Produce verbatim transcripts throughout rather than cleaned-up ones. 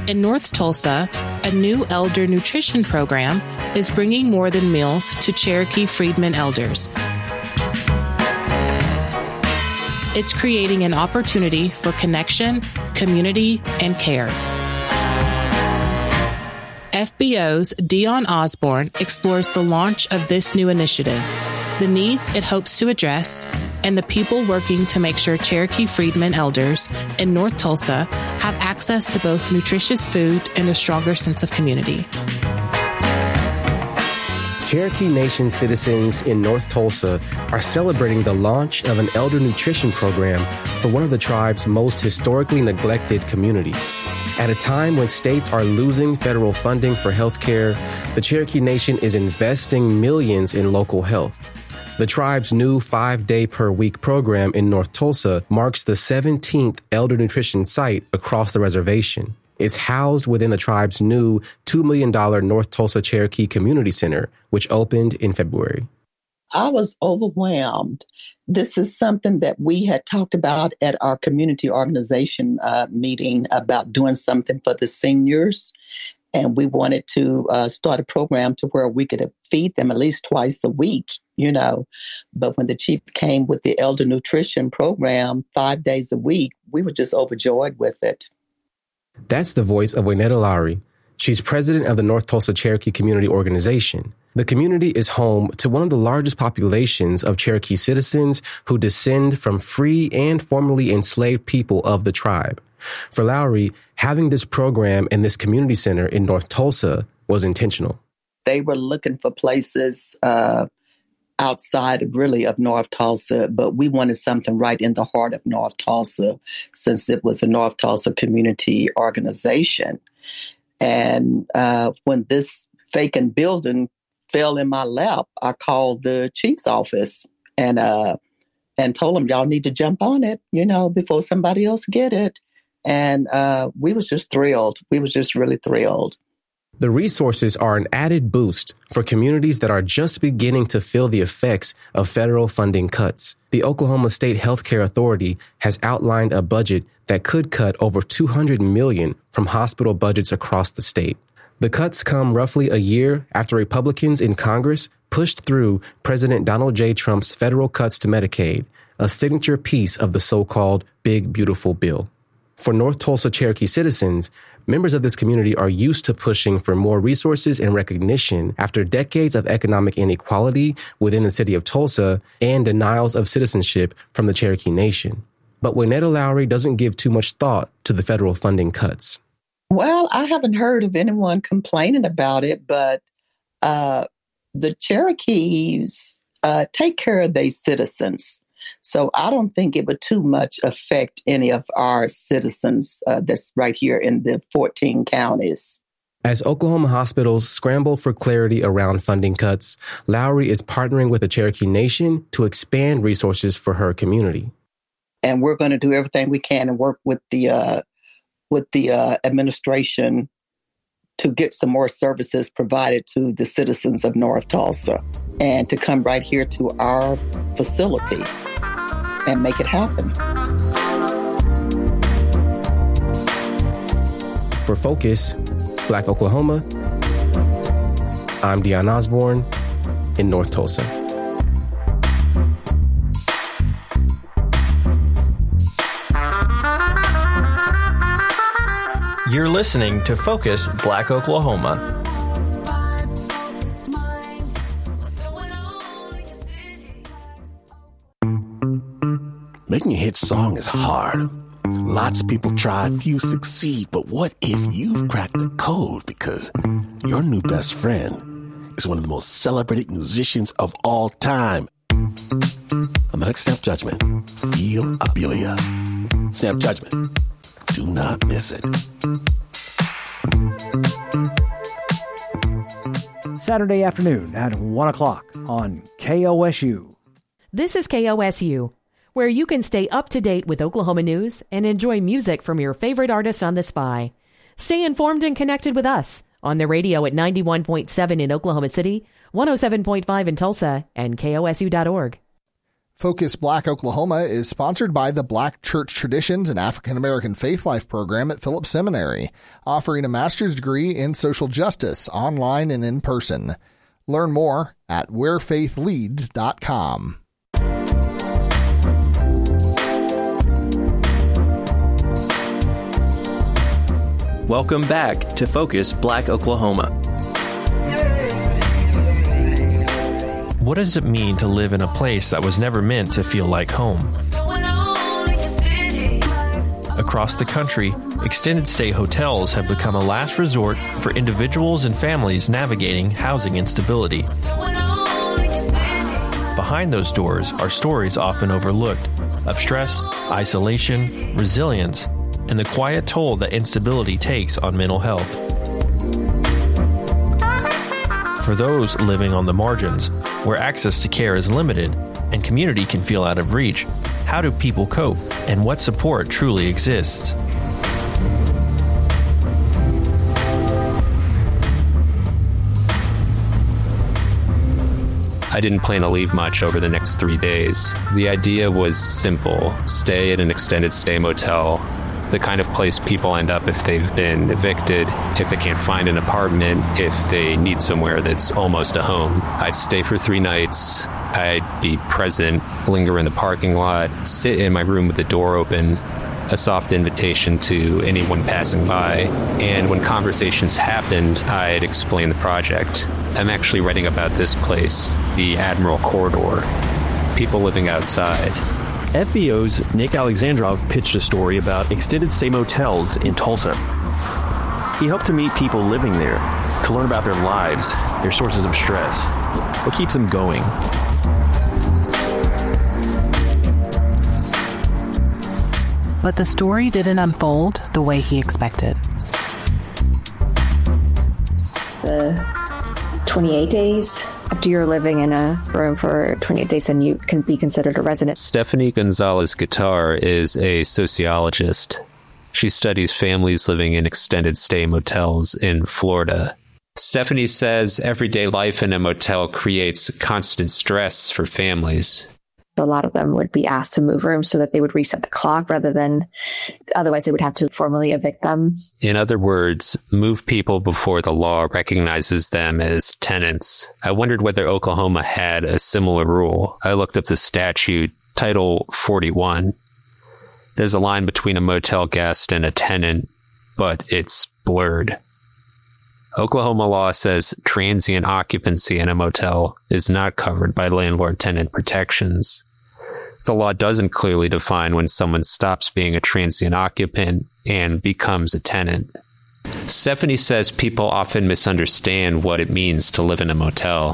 In North Tulsa, a new elder nutrition program is bringing more than meals to Cherokee Freedmen elders. It's creating an opportunity for connection, community, and care. F B O's Dion Osborne explores the launch of this new initiative, the needs it hopes to address, and the people working to make sure Cherokee Freedmen elders in North Tulsa have access to both nutritious food and a stronger sense of community. Cherokee Nation citizens in North Tulsa are celebrating the launch of an elder nutrition program for one of the tribe's most historically neglected communities. At a time when states are losing federal funding for health care, the Cherokee Nation is investing millions in local health. The tribe's new five-day-per-week program in North Tulsa marks the seventeenth elder nutrition site across the reservation. It's housed within the tribe's new two million dollars North Tulsa Cherokee Community Center, which opened in February. I was overwhelmed. This is something that we had talked about at our community organization uh, meeting about doing something for the seniors. And we wanted to uh, start a program to where we could feed them at least twice a week, you know. But when the chief came with the elder nutrition program five days a week, we were just overjoyed with it. That's the voice of Waynetta Lowry. She's president of the North Tulsa Cherokee Community Organization. The community is home to one of the largest populations of Cherokee citizens who descend from free and formerly enslaved people of the tribe. For Lowry, having this program and this community center in North Tulsa was intentional. They were looking for places uh, outside of really of North Tulsa, but we wanted something right in the heart of North Tulsa since it was a North Tulsa community organization. And uh, when this vacant building fell in my lap, I called the chief's office and uh, and told him, y'all need to jump on it, you know, before somebody else get it. And uh, we was just thrilled. We was just really thrilled. The resources are an added boost for communities that are just beginning to feel the effects of federal funding cuts. The Oklahoma State Healthcare Authority has outlined a budget that could cut over two hundred million dollars from hospital budgets across the state. The cuts come roughly a year after Republicans in Congress pushed through President Donald J. Trump's federal cuts to Medicaid, a signature piece of the so-called Big Beautiful Bill. For North Tulsa Cherokee citizens, members of this community are used to pushing for more resources and recognition after decades of economic inequality within the city of Tulsa and denials of citizenship from the Cherokee Nation. But Waynetta Lowry doesn't give too much thought to the federal funding cuts. Well, I haven't heard of anyone complaining about it, but uh, the Cherokees uh, take care of their citizens. So I don't think it would too much affect any of our citizens uh, that's right here in the fourteen counties. As Oklahoma hospitals scramble for clarity around funding cuts, Lowry is partnering with the Cherokee Nation to expand resources for her community. And we're going to do everything we can and work with the uh, with the uh, administration to get some more services provided to the citizens of North Tulsa and to come right here to our facility and make it happen. For Focus, Black Oklahoma, I'm Dion Osborne in North Tulsa. You're listening to Focus Black Oklahoma. Making a hit song is hard. Lots of people try, few succeed. But what if you've cracked the code because your new best friend is one of the most celebrated musicians of all time? On the next Snap Judgment, Feel Abelia. Snap Judgment. Do not miss it. Saturday afternoon at one o'clock on K O S U. This is K O S U, where you can stay up to date with Oklahoma news and enjoy music from your favorite artists on the Spy. Stay informed and connected with us on the radio at ninety-one point seven in Oklahoma City, one oh seven point five in Tulsa, and K O S U dot org. Focus Black Oklahoma is sponsored by the Black Church Traditions and African American Faith Life program at Phillips Seminary, offering a master's degree in social justice online and in person. Learn more at where faith leads dot com. Welcome back to Focus Black Oklahoma. What does it mean to live in a place that was never meant to feel like home? Across the country, extended stay hotels have become a last resort for individuals and families navigating housing instability. Behind those doors are stories often overlooked of stress, isolation, resilience, and the quiet toll that instability takes on mental health. For those living on the margins, where access to care is limited and community can feel out of reach, how do people cope, and what support truly exists? I didn't plan to leave much over the next three days. The idea was simple: stay at an extended stay motel, the kind of place people end up if they've been evicted, if they can't find an apartment, if they need somewhere that's almost a home. I'd stay for three nights. I'd be present, linger in the parking lot, sit in my room with the door open, a soft invitation to anyone passing by. And when conversations happened, I'd explain the project. I'm actually writing about this place, the Admiral Corridor, people living outside. F B O's Nick Alexandrov pitched a story about extended stay motels in Tulsa. He hoped to meet people living there, to learn about their lives, their sources of stress, what keeps them going. But the story didn't unfold the way he expected. The twenty-eight days after you're living in a room for twenty-eight days and you can be considered a resident. Stephanie Gonzalez-Guitar is a sociologist. She studies families living in extended stay motels in Florida. Stephanie says everyday life in a motel creates constant stress for families. A lot of them would be asked to move rooms so that they would reset the clock rather than, otherwise they would have to formally evict them. In other words, move people before the law recognizes them as tenants. I wondered whether Oklahoma had a similar rule. I looked up the statute, Title forty-one. There's a line between a motel guest and a tenant, but it's blurred. Oklahoma law says transient occupancy in a motel is not covered by landlord-tenant protections. The law doesn't clearly define when someone stops being a transient occupant and becomes a tenant. Stephanie says people often misunderstand what it means to live in a motel.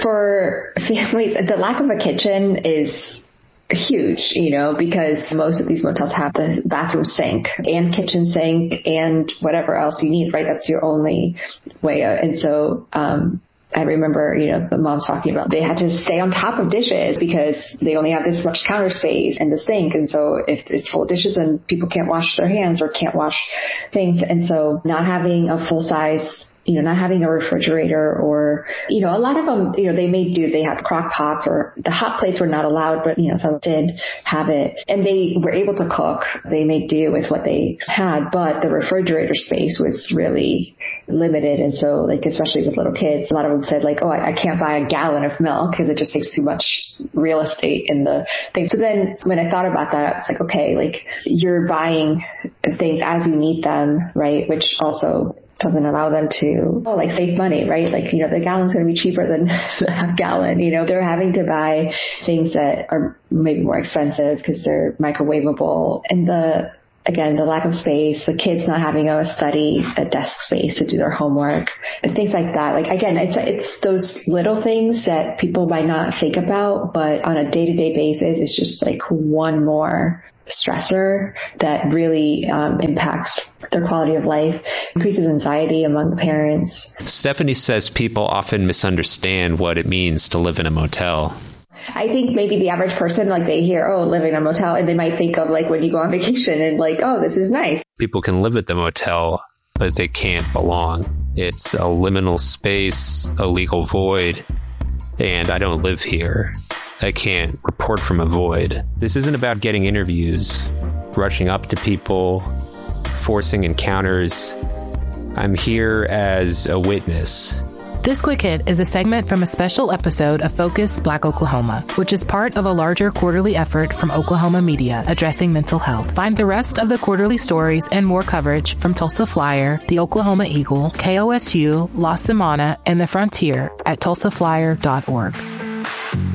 For families, the lack of a kitchen is huge, you know, because most of these motels have the bathroom sink and kitchen sink and whatever else you need, right? That's your only way. And so, um, I remember, you know, the moms talking about they had to stay on top of dishes because they only have this much counter space and the sink. And so if it's full of dishes, then people can't wash their hands or can't wash things. And so not having a full size, you know, not having a refrigerator or, you know, a lot of them, you know, they may do, they had crock pots or the hot plates were not allowed, but, you know, some did have it and they were able to cook. They made do with what they had, but the refrigerator space was really limited. And so like, especially with little kids, a lot of them said like, oh, I, I can't buy a gallon of milk because it just takes too much real estate in the thing. So then when I thought about that, I was like, okay, like you're buying things as you need them, right? Which also doesn't allow them to, oh, like save money, right? Like, you know, the gallon's going to be cheaper than the half gallon, you know, they're having to buy things that are maybe more expensive because they're microwavable. And the, again, the lack of space, the kids not having a study, a desk space to do their homework, and things like that. Like, again, it's, it's those little things that people might not think about, but on a day-to-day basis, it's just like one more stressor that really um, impacts their quality of life, increases anxiety among the parents. Stephanie says people often misunderstand what it means to live in a motel. I think maybe the average person, like they hear, oh, living in a motel, and they might think of like when you go on vacation and like, oh, this is nice. People can live at the motel, but they can't belong. It's a liminal space, a legal void. and I don't live here. I can't report from a void. This isn't about getting interviews, rushing up to people, forcing encounters. I'm here as a witness. This Quick Hit is a segment from a special episode of Focus Black Oklahoma, which is part of a larger quarterly effort from Oklahoma media addressing mental health. Find the rest of the quarterly stories and more coverage from Tulsa Flyer, the Oklahoma Eagle, K O S U, La Semana, and The Frontier at tulsa flyer dot org.